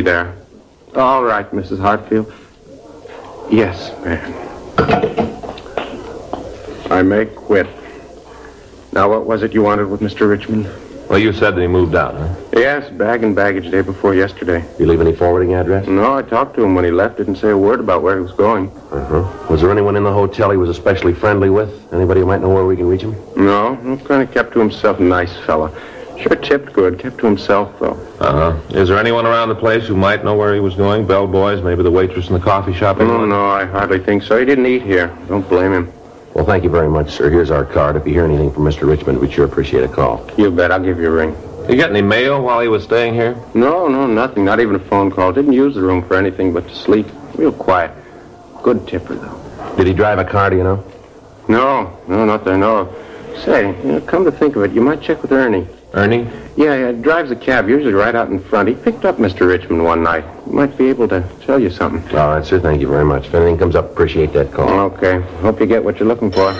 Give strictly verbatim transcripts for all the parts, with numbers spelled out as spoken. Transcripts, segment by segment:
there. All right, Missus Hartfield. Yes, ma'am. I may quit. Now, what was it you wanted with Mister Richmond? Well, you said that he moved out, huh? Yes, bag and baggage day before yesterday. You leave any forwarding address? No, I talked to him when he left. Didn't say a word about where he was going. Uh-huh. Was there anyone in the hotel he was especially friendly with? Anybody who might know where we can reach him? No, he kind of kept to himself. Nice fella. Sure tipped good. Kept to himself, though. Uh-huh. Is there anyone around the place who might know where he was going? Bellboys, maybe the waitress in the coffee shop? No, anyone? no, I hardly think so. He didn't eat here. Don't blame him. Well, thank you very much, sir. Here's our card. If you hear anything from Mister Richmond, we'd sure appreciate a call. You bet. I'll give you a ring. Did you get any mail while he was staying here? No, no, nothing. Not even a phone call. Didn't use the room for anything but to sleep. Real quiet. Good tipper, though. Did he drive a car, do you know? No, no, not that I know of. Say, you know, come to think of it, you might check with Ernie. Ernie? Yeah, yeah, drives a cab, usually right out in front. He picked up Mister Richmond one night. He might be able to tell you something. All right, sir. Thank you very much. If anything comes up, appreciate that call. Okay. Hope you get what you're looking for.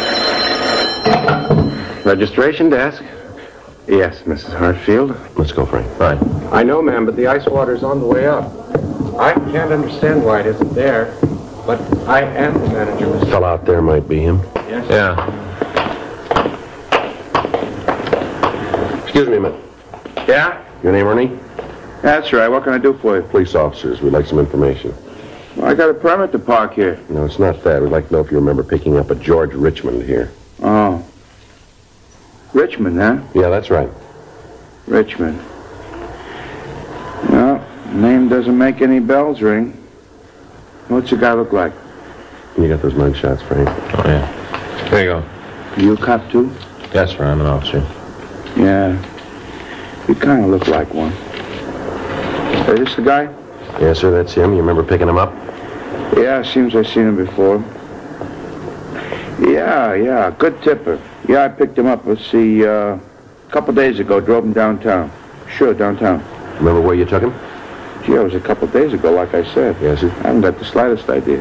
Registration desk. Yes, Missus Hartfield. Let's go, Frank. Fine. I know, ma'am, but the ice water's on the way up. I can't understand why it isn't there, but I am the manager, Mister Fellow out there might be him. Yes? Yeah. Excuse me a minute. Yeah? Your name, Ernie? That's right. What can I do for you? Police officers. We'd like some information. Well, I got a permit to park here. No, it's not that. We'd like to know if you remember picking up a George Richmond here. Oh. Richmond, huh? Yeah, that's right. Richmond. No, name doesn't make any bells ring. What's the guy look like? You got those mug shots, Frank? Oh, yeah. There you go. You a cop, too? Yes, sir. I'm an officer. Yeah. You kind of look like one. Is this the guy? Yes, sir, that's him. You remember picking him up? Yeah, seems I've seen him before. Yeah, yeah, good tipper. Yeah, I picked him up, let's see, uh, a couple days ago, drove him downtown. Sure, downtown. Remember where you took him? Gee, it was a couple days ago, like I said. Yes, sir. I haven't got the slightest idea.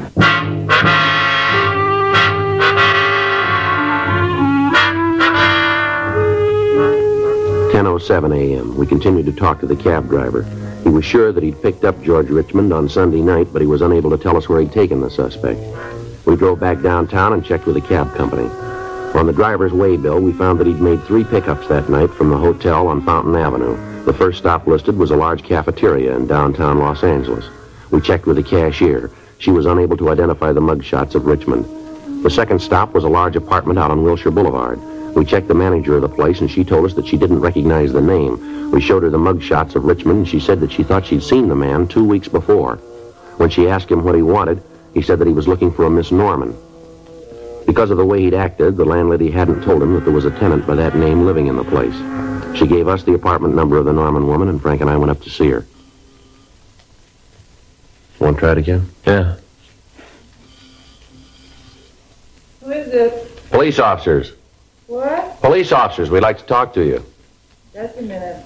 ten oh seven a.m. We continued to talk to the cab driver. He was sure that he'd picked up George Richmond on Sunday night, but he was unable to tell us where he'd taken the suspect. We drove back downtown and checked with the cab company. On the driver's waybill, we found that he'd made three pickups that night from the hotel on Fountain Avenue. The first stop listed was a large cafeteria in downtown Los Angeles. We checked with the cashier. She was unable to identify the mugshots of Richmond. The second stop was a large apartment out on Wilshire Boulevard. We checked the manager of the place, and she told us that she didn't recognize the name. We showed her the mugshots of Richmond, and she said that she thought she'd seen the man two weeks before. When she asked him what he wanted, he said that he was looking for a Miss Norman. Because of the way he'd acted, the landlady hadn't told him that there was a tenant by that name living in the place. She gave us the apartment number of the Norman woman, and Frank and I went up to see her. Want to try it again? Yeah. Who is it? Police officers. What? Police officers, we'd like to talk to you. Just a minute.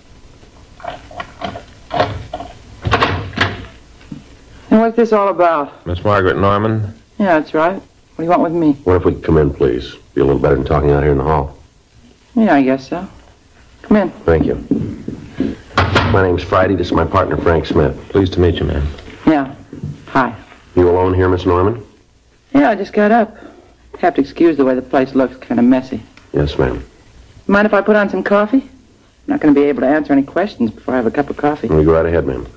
And what's this all about? Miss Margaret Norman? Yeah, that's right. What do you want with me? What if we could come in, please? Be a little better than talking out here in the hall. Yeah, I guess so. Come in. Thank you. My name's Friday. This is my partner, Frank Smith. Pleased to meet you, ma'am. Yeah. Hi. You alone here, Miss Norman? Yeah, I just got up. Have to excuse the way the place looks, kind of messy. Yes, ma'am. Mind if I put on some coffee? I'm not going to be able to answer any questions before I have a cup of coffee. You go right ahead, ma'am.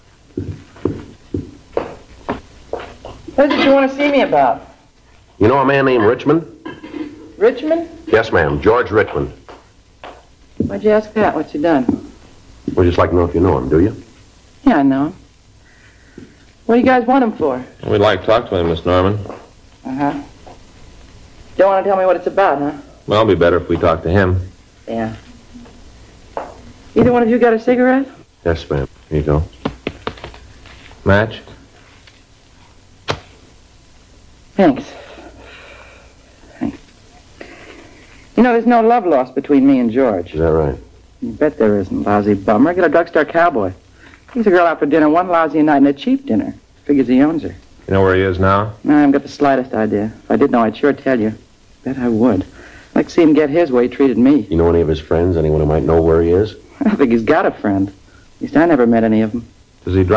What is it you want to see me about? You know a man named Richmond? Richmond? Yes, ma'am. George Richmond. Why'd you ask that? What's he done? We'd just like to know if you know him, do you? Yeah, I know him. What do you guys want him for? We'd like to talk to him, Miss Norman. Uh-huh. Don't want to tell me what it's about, huh? Well, it'll be better if we talk to him. Yeah. Either one of you got a cigarette? Yes, ma'am. Here you go. Match? Thanks. Thanks. You know, there's no love lost between me and George. Is that right? You bet there isn't, lousy bummer. Get a drugstore cowboy. Takes a girl out for dinner one lousy night and a cheap dinner. Figures he owns her. You know where he is now? No, I haven't got the slightest idea. If I did know, I'd sure tell you. Bet I would. I'd like to see him get his way he treated me. You know any of his friends? Anyone who might know where he is? I don't think he's got a friend. At least I never met any of them. Does he drive?